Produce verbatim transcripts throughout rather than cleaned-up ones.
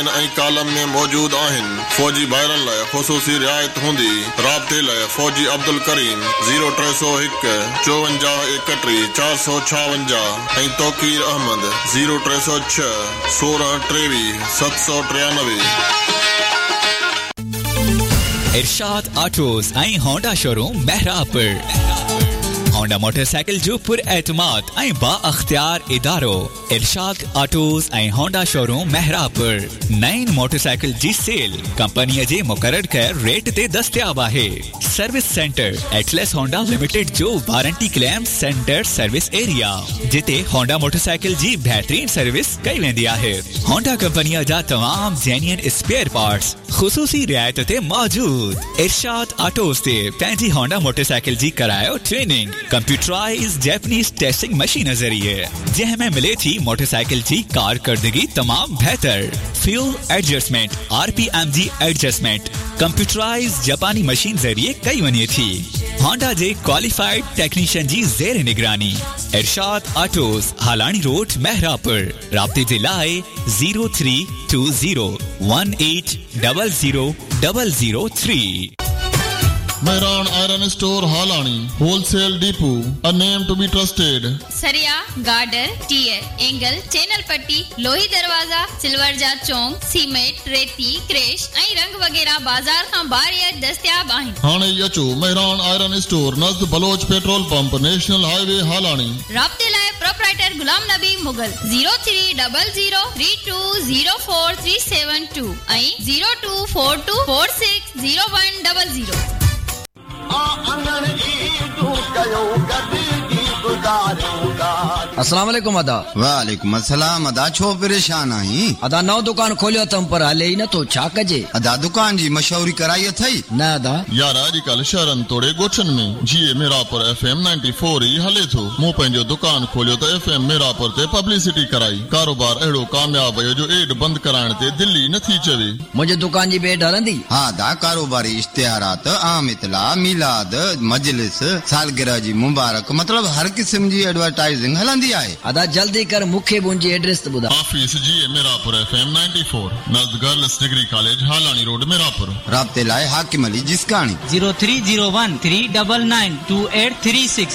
ऐं कॉलम में मौजूद आहिनि। फौजी भाइरनि लाइ ख़ुसूसी रिआयत हूंदी। राब्ते लाइ फौजी अब्दुल करीम ज़ीरो टे सौ हिकु चोवंजाह एकटीह चारि सौ छावंजाह ऐं तौकीर अहमद ज़ीरो टे सौ छह सोरहं टेवीह सत सौ टियानवे। इरशाद ऑटोज ऐं होंडा शोरूम महरापुर। होंडा मोटरसाइकिल जो पुर एतमाद ऐं बा अख्तियार इदारो इरशाद ऑटोज ऐं होंडा शोरूम महरापुर। नईन मोटरसाइकिल जी सेल कंपनीअ जे मुक़रर कयल रेट ते दस्तयाब आहे। Service centre Atlas Honda limited जो warranty claim centre service area जिते होंडा मोटरसाइकिल जी बेहतरीन सर्विस कई वेंदी आहे। होंडा कंपनीअ जा तमाम जेन्युइन स्पेयर पार्ट्स ख़ुसूसी रियायत ते मौजूद। इरशाद ऑटोज ते पंहिंजी होंडा मोटरसाइकिल जी करायो training computerise Japanese testing machine ज़रिए जंहिंमें मिले थी मोटरसाइकिल जी कारकर्दगी तमाम बेहतर। फ्यूल एडजस्टमेंट आरपीएम जी एडजस्टमेंट कंप्यूटराइज जापानी मशीन ज़रिए कई वञे थी। होंडा जे क्वालिफाइड टेक्नीशियन जी ज़ेर निगरानी। इरशाद ऑटोज हालानी रोड महरापुर। राब्ते जे लाइ zero three to zero one eight double zero double zero three. Mehran Iron Store Halani, Wholesale Depot, a name to be trusted. सरिया, girder, tier, angle, channel पट्टी, लोही दरवाजा, silver जा चौंक, cement, रेती, crash ऐं रंग वगैरह बाजार खां बाहर दस्तयाब आहिनि। हाणे अचो Mehran Iron Store नज़द Bloch petrol pump national highway हालानी। राब्ते लाइ proprietor Ghulam Nabi Mughal zero three double zero three to zero four three seven to ऐं zero two four to four six zero one double zero. अस्सलाम वालेकुम अदा। वालेकुम अस्सलाम अदा। छो परेशान आई? अदा नौ दुकान खोलियो तम पर हले ही न तो छा कजे? अदा दुकान जी मशहूरी कराई अथई न अदा यार अॼुकल्ह शहरनि तोड़े ॻोठनि में जीअं Merapur FM ninety four E हले थो। मूं पंहिंजो दुकान खोलियो त एफएम मेरापुर ते पब्लिसिटी कराई। कारोबार अहिड़ो कामयाब वियो जो एड बंदि कराइण ते दिल्ली नथी चवे। मुंहिंजे दुकान जी बेड हलंदी? हा दा कारोबारी इश्तिहारात आम इतला मिलाद मजलिस सालगिरह जी मुबारक मतलब हर किस्म जी एडवर्टाइजिंग हलंदी आहे। अदा जल्दी कर मूंखे मुंहिंजी एड्रेस ॿुधा। ऑफिस जी Merapur FM ninety four नज़द girls degree college हालानी road Merapur. राब्ते लाइ हाकिम Ali जिसकानी zero three zero one three double nine to eight three six.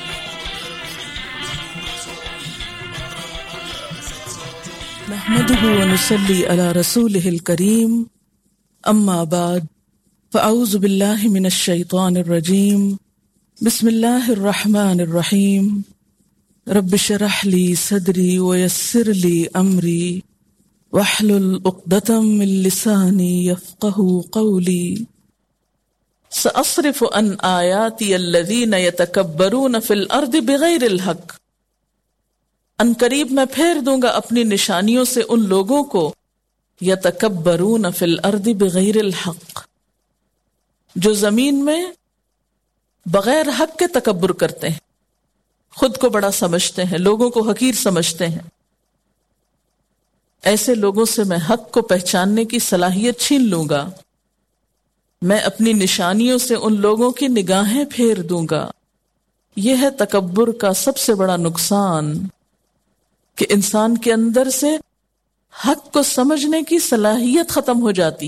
नहमदुहु व नुसल्ली अला रसूलिहिल करीम अम्मा बाद फ़अऊज़ु बिल्लाहि मिनश शैतानिर रजीम बिस्मिल्लाहिर रहमानिर रहीम रब्बि शरह ली सदरी व यस्सिर ली अमरी वहलुल उक़दतम मिन लिसानी यफ़क़हू क़ौली सअस्रिफ़ु अन आयाति अल्लज़ीना यतकब्बरून फ़िल अर्दि बिग़ैरिल हक़। अन करीब मैं फेर दूंगा अपनी निशानियों से उन लोगों को यतकब्बरून फ़िल अर्दि बिग़ैरिल हक़ जो जमीन में बगैर हक के तकब्बुर करते हैं, खुद को बड़ा समझते हैं, लोगों को हकीर समझते हैं। ऐसे लोगों से मैं हक को पहचानने की सलाहियत छीन लूंगा। मैं अपनी निशानियों से उन लोगों की निगाहें फेर दूंगा। यह है तकब्बुर का सबसे बड़ा नुकसान कि इंसान के अंदर से हक को समझने की सलाहियत खत्म हो जाती।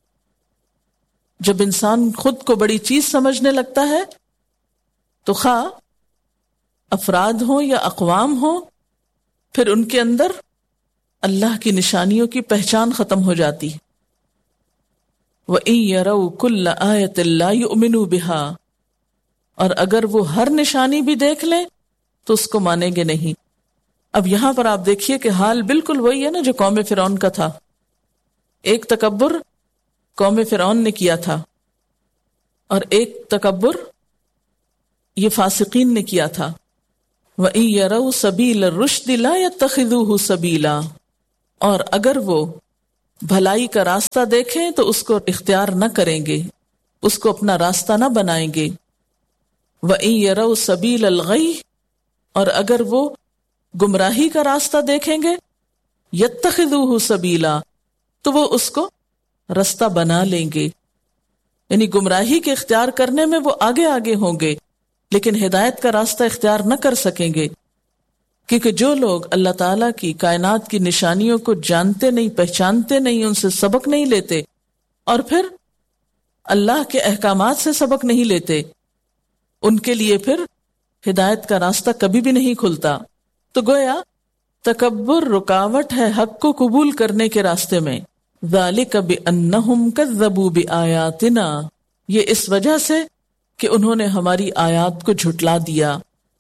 जब इंसान खुद को बड़ी चीज समझने लगता है तो खा अफराद हो या अक़वाम हो, फिर उनके अंदर अल्लाह की निशानियों की पहचान खत्म हो जाती है। व इन यरौ कुल्ल आयतिन ला युमिनु बिहा, और अगर वो हर निशानी भी देख लें तो उसको मानेंगे नहीं। अब यहां पर आप देखिए कि हाल बिल्कुल वही है ना जो कौम फिरौन का था। एक तकब्बुर कौम फिरौन ने किया था और एक तकब्बुर ये फासिकीन ने किया था। व इन यरौ सबील रुश्द ला यत्तखिज़ूहु सबीला, और अगर वो भलाई का रास्ता देखें तो उसको इख्तियार न करेंगे, उसको अपना रास्ता न बनाएंगे। व इन यरौ सबील अल-गय, और अगर वो गुमराही का रास्ता देखेंगे यत्तखिज़ूहु सबीला, तो वो उसको रास्ता बना लेंगे। यानी गुमराही के इख्तियार करने में वो आगे आगे होंगे लेकिन हिदायत का रास्ता इख्तियार न कर सकेंगे। کیونکہ جو لوگ اللہ تعالیٰ کی کائنات کی نشانیوں کو جانتے نہیں، پہچانتے نہیں، ان سے سبق نہیں لیتے، اور پھر اللہ کے احکامات سے سبق نہیں لیتے، ان کے لیے پھر ہدایت کا راستہ کبھی بھی نہیں کھلتا۔ تو گویا تکبر رکاوٹ ہے حق کو قبول کرنے کے راستے میں۔ ذالک بأنہم کذبوا بآیاتنا، یہ اس وجہ سے کہ انہوں نے ہماری آیات کو جھٹلا دیا۔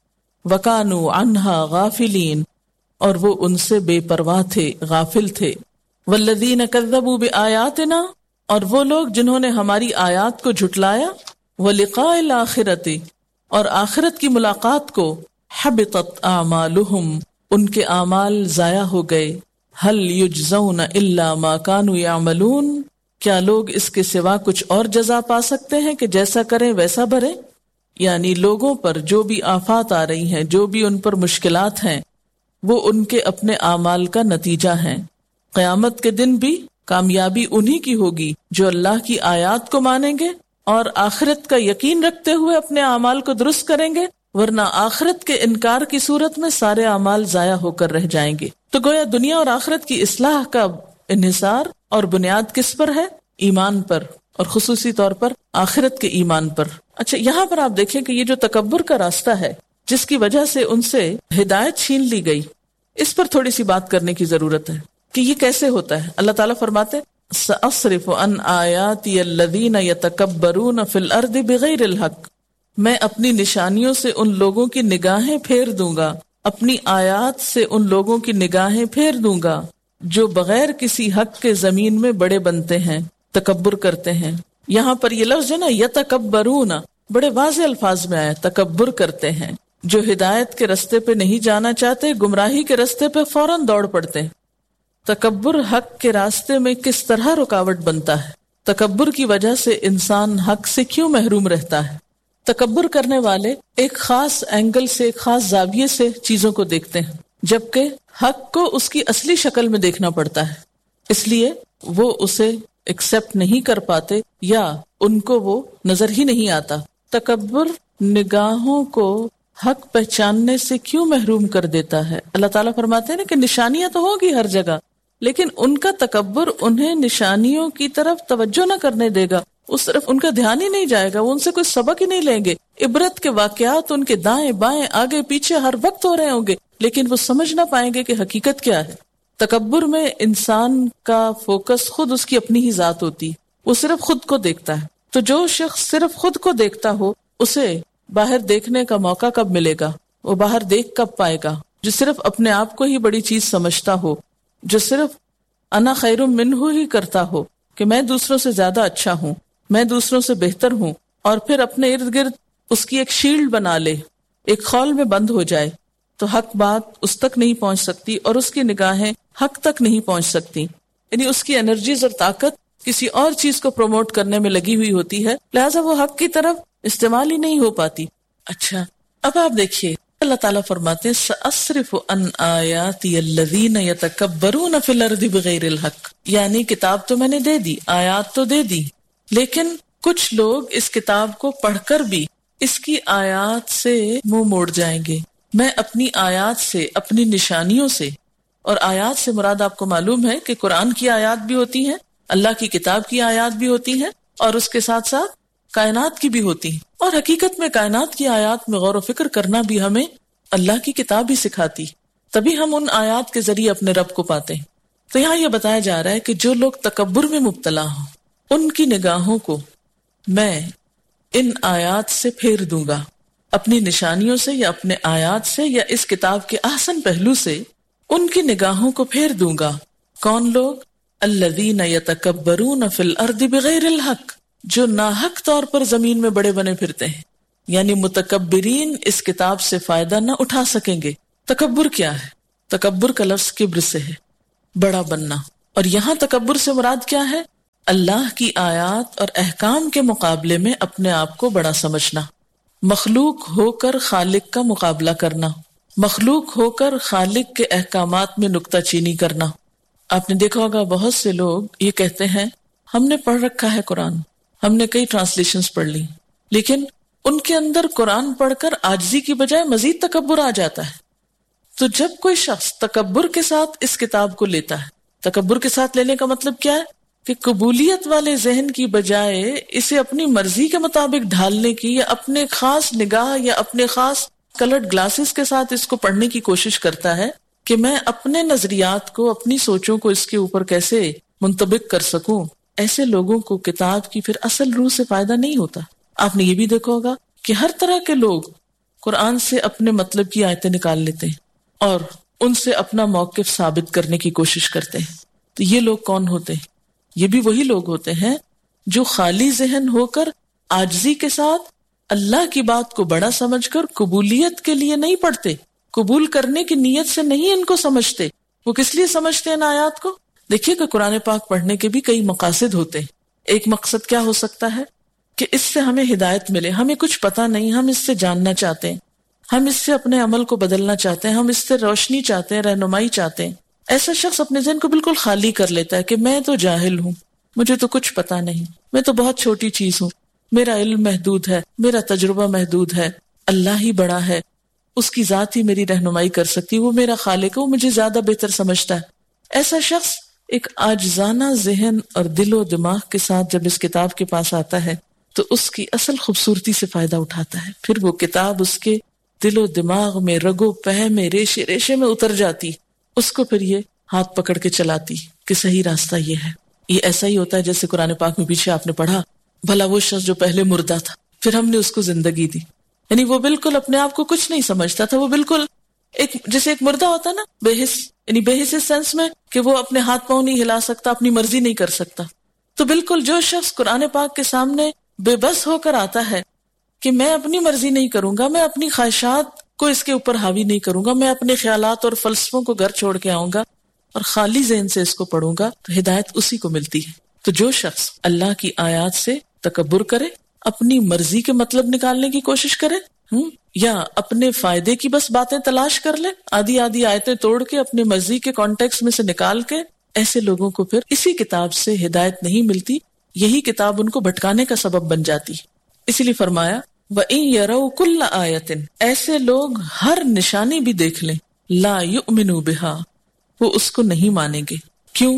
وَكَانُوا عَنْهَا غَافِلِينَ، اور وہ ان سے بے پرواہ تھے، غافل تھے۔ وَالَّذِينَ كَذَّبُوا بِآيَاتِنَا، اور وہ لوگ جنہوں نے ہماری آیات کو جھٹلایا، وَلِقَاءِ الْآخِرَةِ، اور آخرت کی ملاقات کو، حَبِطَتْ أَعْمَالُهُمْ، ان کے اعمال ضائع ہو گئے۔ هَلْ يُجْزَوْنَ إِلَّا مَا كَانُوا يَعْمَلُونَ، کیا لوگ اس کے سوا کچھ اور جزا پا سکتے ہیں کہ جیسا کریں ویسا بھریں؟ یعنی لوگوں پر جو بھی آفات آ رہی ہیں، جو بھی ان پر مشکلات ہیں، وہ ان کے اپنے اعمال کا نتیجہ ہیں۔ قیامت کے دن بھی کامیابی انہی کی ہوگی جو اللہ کی آیات کو مانیں گے اور آخرت کا یقین رکھتے ہوئے اپنے اعمال کو درست کریں گے، ورنہ آخرت کے انکار کی صورت میں سارے اعمال ضائع ہو کر رہ جائیں گے۔ تو گویا دنیا اور آخرت کی اصلاح کا انحصار اور بنیاد کس پر ہے؟ ایمان پر، اور خصوصی طور پر آخرت کے ایمان پر۔ اچھا، یہاں پر آپ دیکھیں کہ یہ جو تکبر کا راستہ ہے جس کی وجہ سے ان سے ہدایت چھین لی گئی، اس پر تھوڑی سی بات کرنے کی ضرورت ہے کہ یہ کیسے ہوتا ہے۔ اللہ تعالیٰ فرماتے سأصرف عن آیاتی الذین یتکبرون فی الارض بغیر الحق، میں اپنی نشانیوں سے ان لوگوں کی نگاہیں پھیر دوں گا، اپنی آیات سے ان لوگوں کی نگاہیں پھیر دوں گا جو بغیر کسی حق کے زمین میں بڑے بنتے ہیں، تکبر کرتے ہیں۔ یہاں پر یہ لفظ ہے نا یتکبرون، بڑے واضح الفاظ میں آیا، تکبر کرتے ہیں، جو ہدایت کے رستے پہ نہیں جانا چاہتے، گمراہی کے رستے پہ فوراً دوڑ پڑتے ہیں۔ تکبر حق کے راستے میں کس طرح رکاوٹ بنتا ہے؟ تکبر کی وجہ سے انسان حق سے کیوں محروم رہتا ہے؟ تکبر کرنے والے ایک خاص اینگل سے، ایک خاص زاویے سے چیزوں کو دیکھتے ہیں، جبکہ حق کو اس کی اصلی شکل میں دیکھنا پڑتا ہے، اس لیے وہ اسے ایکسپٹ نہیں کر پاتے یا ان کو وہ نظر ہی نہیں آتا۔ تکبر نگاہوں کو حق پہچاننے سے کیوں محروم کر دیتا ہے؟ اللہ تعالیٰ فرماتے ہیں نا کہ نشانیاں تو ہوگی ہر جگہ، لیکن ان کا تکبر انہیں نشانیوں کی طرف توجہ نہ کرنے دے گا، اس طرف ان کا دھیان ہی نہیں جائے گا، وہ ان سے کوئی سبق ہی نہیں لیں گے۔ عبرت کے واقعات ان کے دائیں بائیں آگے پیچھے ہر وقت ہو رہے ہوں گے، لیکن وہ سمجھ نہ پائیں گے کہ حقیقت کیا ہے۔ تکبر میں انسان کا فوکس خود اس کی اپنی ہی ذات ہوتی، وہ صرف خود کو دیکھتا ہے۔ تو جو شخص صرف خود کو دیکھتا ہو، اسے باہر دیکھنے کا موقع کب ملے گا؟ وہ باہر دیکھ کب پائے گا؟ جو صرف اپنے آپ کو ہی بڑی چیز سمجھتا ہو، جو صرف انا خیر منہ ہی کرتا ہو کہ میں دوسروں سے زیادہ اچھا ہوں، میں دوسروں سے بہتر ہوں، اور پھر اپنے ارد گرد اس کی ایک شیلڈ بنا لے، ایک خول میں بند ہو جائے، تو حق بات اس تک نہیں پہنچ سکتی اور اس کی نگاہیں حق تک نہیں پہنچ سکتی۔ یعنی اس کی انرجیز اور طاقت کسی اور چیز کو پروموٹ کرنے میں لگی ہوئی ہوتی ہے، لہٰذا وہ حق کی طرف استعمال ہی نہیں ہو پاتی۔ اچھا، اب آپ دیکھیے اللہ تعالیٰ فرماتے ہیں سأصرف عن آیاتی الذین یتکبرون فی الارض بغیر الحق، یعنی کتاب تو میں نے دے دی، آیات تو دے دی، لیکن کچھ لوگ اس کتاب کو پڑھ کر بھی اس کی آیات سے منہ موڑ جائیں گے۔ میں اپنی آیات سے، اپنی نشانیوں سے، اور آیات سے مراد آپ کو معلوم ہے کہ قرآن کی آیات بھی ہوتی ہیں، اللہ کی کتاب کی آیات بھی ہوتی ہیں، اور اس کے ساتھ ساتھ کائنات کی بھی ہوتی ہیں، اور حقیقت میں کائنات کی آیات میں غور و فکر کرنا بھی ہمیں اللہ کی کتاب ہی سکھاتی، تبھی ہم ان آیات کے ذریعے اپنے رب کو پاتے ہیں۔ تو یہاں یہ بتایا جا رہا ہے کہ جو لوگ تکبر میں مبتلا ہوں، ان کی نگاہوں کو میں ان آیات سے پھیر دوں گا، اپنی نشانیوں سے یا اپنے آیات سے یا اس کتاب کے احسن پہلو سے ان کی نگاہوں کو پھیر دوں گا۔ کون لوگ؟ الذین یتکبرون فی الارض بغیر الحق، جو ناحق طور پر زمین میں بڑے بنے پھرتے ہیں، یعنی متکبرین اس کتاب سے فائدہ نہ اٹھا سکیں گے۔ تکبر کیا ہے؟ تکبر کا لفظ کبر سے ہے، بڑا بننا، اور یہاں تکبر سے مراد کیا ہے؟ اللہ کی آیات اور احکام کے مقابلے میں اپنے آپ کو بڑا سمجھنا، مخلوق ہو کر خالق کا مقابلہ کرنا، مخلوق ہو کر خالق کے احکامات میں نکتہ چینی کرنا۔ آپ نے دیکھا ہوگا بہت سے لوگ یہ کہتے ہیں ہم نے پڑھ رکھا ہے قرآن، ہم نے کئی ٹرانسلیشنز پڑھ لی، لیکن ان کے اندر قرآن پڑھ کر عاجزی کی بجائے مزید تکبر آ جاتا ہے۔ تو جب کوئی شخص تکبر کے ساتھ اس کتاب کو لیتا ہے، تکبر کے ساتھ لینے کا مطلب کیا ہے کہ قبولیت والے ذہن کی بجائے اسے اپنی مرضی کے مطابق ڈھالنے کی، یا اپنے خاص نگاہ یا اپنے خاص کلرڈ گلاسز کے ساتھ اس کو پڑھنے کی کوشش کرتا ہے کہ میں اپنے نظریات کو، اپنی سوچوں کو اس کے اوپر کیسے منطبق کر سکوں، ایسے لوگوں کو کتاب کی پھر اصل روح سے فائدہ نہیں ہوتا۔ آپ نے یہ بھی دیکھا ہوگا کہ ہر طرح کے لوگ قرآن سے اپنے مطلب کی آیتیں نکال لیتے ہیں اور ان سے اپنا موقف ثابت کرنے کی کوشش کرتے ہیں۔ تو یہ لوگ کون ہوتے ہیں؟ یہ بھی وہی لوگ ہوتے ہیں جو خالی ذہن ہو کر عاجزی کے ساتھ اللہ کی بات کو بڑا سمجھ کر قبولیت کے لیے نہیں پڑھتے، قبول کرنے کی نیت سے نہیں ان کو سمجھتے۔ وہ کس لیے سمجھتے ہیں ان آیات کو؟ دیکھیے کہ قرآن پاک پڑھنے کے بھی کئی مقاصد ہوتے ہیں۔ ایک مقصد کیا ہو سکتا ہے کہ اس سے ہمیں ہدایت ملے، ہمیں کچھ پتا نہیں، ہم اس سے جاننا چاہتے ہیں، ہم اس سے اپنے عمل کو بدلنا چاہتے ہیں، ہم اس سے روشنی چاہتے ہیں، رہنمائی چاہتے ہیں۔ ایسا شخص اپنے ذہن کو بالکل خالی کر لیتا ہے کہ میں تو جاہل ہوں، مجھے تو کچھ پتا نہیں، میں تو بہت چھوٹی چیز ہوں، میرا علم محدود ہے، میرا تجربہ محدود ہے، اللہ ہی بڑا ہے، اس کی ذات ہی میری رہنمائی کر سکتی، وہ میرا خالق ہے، وہ مجھے زیادہ بہتر سمجھتا ہے۔ ایسا شخص ایک عاجزانہ ذہن اور دل و دماغ کے ساتھ جب اس کتاب کے پاس آتا ہے تو اس کی اصل خوبصورتی سے فائدہ اٹھاتا ہے، پھر وہ کتاب اس کے دل و دماغ میں، رگو پہ میں، ریشے ریشے میں اتر جاتی، اس کو پھر یہ ہاتھ پکڑ کے چلاتی کہ صحیح راستہ یہ ہے۔ یہ ایسا ہی ہوتا ہے جیسے قرآن پاک میں پیچھے آپ نے پڑھا، بھلا وہ شخص جو پہلے مردہ تھا پھر ہم نے اس کو زندگی دی، یعنی وہ بالکل اپنے آپ کو کچھ نہیں سمجھتا تھا، وہ بالکل ایک جیسے ایک مردہ ہوتا ہے نا، بے حس، یعنی بے حس اس سینس میں کہ وہ اپنے ہاتھ پاؤں نہیں ہلا سکتا، اپنی مرضی نہیں کر سکتا۔ تو بالکل جو شخص قرآن پاک کے سامنے بے بس ہو کر آتا ہے کہ میں اپنی مرضی نہیں کروں گا، میں اپنی خواہشات کو اس کے اوپر حاوی نہیں کروں گا، میں اپنے خیالات اور فلسفوں کو گھر چھوڑ کے آؤں گا اور خالی ذہن سے اس کو پڑھوں گا، تو ہدایت اسی کو ملتی ہے۔ تو جو شخص اللہ کی آیات سے تکبر کرے، اپنی مرضی کے مطلب نکالنے کی کوشش کرے، ہم یا اپنے فائدے کی بس باتیں تلاش کر لے، آدھی آدھی آیتیں توڑ کے اپنی مرضی کے کانٹیکس میں سے نکال کے، ایسے لوگوں کو پھر اسی کتاب سے ہدایت نہیں ملتی، یہی کتاب ان کو بھٹکانے کا سبب بن جاتی۔ اسی لیے فرمایا وَإِن يَرَوْا كُلَّ آيَةٍ، ایسے لوگ ہر نشانی بھی دیکھ لیں، لا يُؤْمِنُوا بِهَا، وہ اس کو نہیں مانیں گے۔ کیوں؟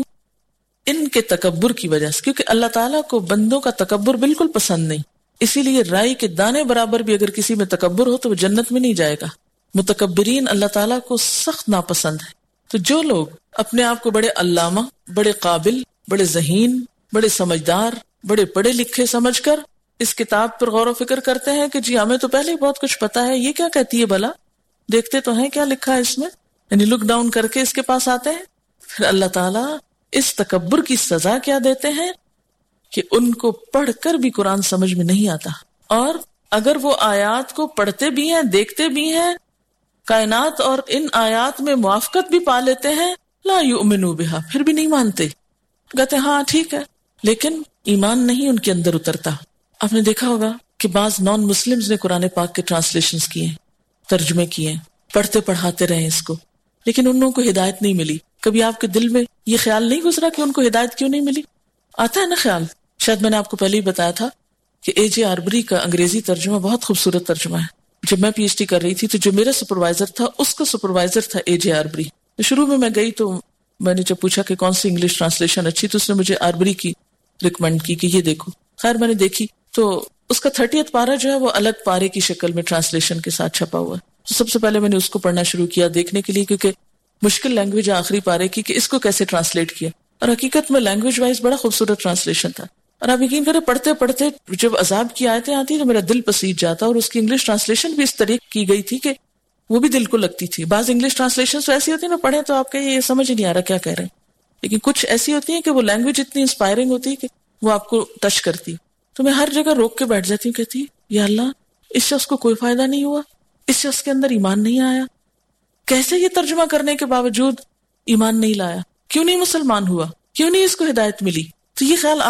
ان کے تکبر کی وجہ سے، کیونکہ اللہ تعالیٰ کو بندوں کا تکبر بالکل پسند نہیں، اسی لیے رائی کے دانے برابر بھی اگر کسی میں تکبر ہو تو وہ جنت میں نہیں جائے گا۔ متکبرین اللہ تعالیٰ کو سخت ناپسند ہے۔ تو جو لوگ اپنے آپ کو بڑے علامہ، بڑے قابل، بڑے ذہین، بڑے سمجھدار، بڑے پڑھے لکھے سمجھ کر اس کتاب پر غور و فکر کرتے ہیں کہ جی ہمیں تو پہلے ہی بہت کچھ پتا ہے، یہ کیا کہتی ہے بھلا، دیکھتے تو ہیں کیا لکھا ہے اس میں، یعنی لک ڈاؤن کر کے اس کے پاس آتے ہیں، پھر اللہ تعالیٰ اس تکبر کی سزا کیا دیتے ہیں کہ ان کو پڑھ کر بھی قرآن سمجھ میں نہیں آتا، اور اگر وہ آیات کو پڑھتے بھی ہیں، دیکھتے بھی ہیں، کائنات اور ان آیات میں موافقت بھی پا لیتے ہیں، لا یؤمنوا بہا، پھر بھی نہیں مانتے، کہتے ہیں ہاں ٹھیک ہے، لیکن ایمان نہیں ان کے اندر اترتا۔ آپ نے دیکھا ہوگا کہ بعض نان مسلمز نے قرآن پاک کے ٹرانسلیشنز کیے، ترجمے کیے، پڑھتے پڑھاتے رہے اس کو، لیکن ان لوگوں کو ہدایت نہیں ملی۔ کبھی آپ کے دل میں یہ خیال نہیں گزرا کہ ان کو ہدایت کیوں نہیں ملی؟ آتا ہے نا خیال، شاید میں نے آپ کو پہلے ہی بتایا تھا کہ اے جے آربری کا انگریزی ترجمہ بہت خوبصورت ترجمہ ہے۔ جب میں پی ایچ ڈی کر رہی تھی تو جو میرا سپروائزر تھا اس کا سپروائزر تھا اے جے آربری۔ شروع میں میں گئی تو میں نے جب پوچھا کہ کون سی انگلش ٹرانسلیشن اچھی، تو اس نے مجھے آربری کی ریکمینڈ کی کہ یہ دیکھو۔ خیر میں نے دیکھی تو اس کا تھرٹیتھ پارہ جو ہے وہ الگ پارے کی شکل میں ٹرانسلیشن کے ساتھ چھپا ہوا ہے۔ تو سب سے پہلے میں نے اس کو پڑھنا شروع کیا دیکھنے کے لیے، کیونکہ مشکل لینگویج آخری پارے کی کہ اس کو کیسے ٹرانسلیٹ کیا، اور حقیقت میں لینگویج وائز بڑا خوبصورت ٹرانسلیشن تھا۔ اور آپ یقین کریں پڑھتے پڑھتے جب عذاب کی آیتیں آتی تو میرا دل پسیج جاتا، اور اس کی انگلش ٹرانسلیشن بھی اس طریقے کی گئی تھی کہ وہ بھی دل کو لگتی تھی۔ بعض انگلش ٹرانسلیشن تو ایسی ہوتی ہیں نا، پڑھیں تو آپ کہیں یہ سمجھ ہی نہیں آ رہا کیا کہہ رہے ہیں، لیکن کچھ ایسی ہوتی ہیں کہ وہ لینگویج اتنی انسپائرنگ ہوتی ہے کہ وہ آپ کو ٹچ کرتی۔ تو میں ہر جگہ روک کے بیٹھ جاتی ہوں، کہتی یا اللہ اس شخص کو کوئی فائدہ نہیں ہوا، اس شخص کے اندر ایمان نہیں آیا، کیسے یہ ترجمہ کرنے کے باوجود ایمان نہیں لایا، کیوں نہیں مسلمان ہوا، کیوں نہیں اس کو ہدایت ملی؟ تو یہ خیال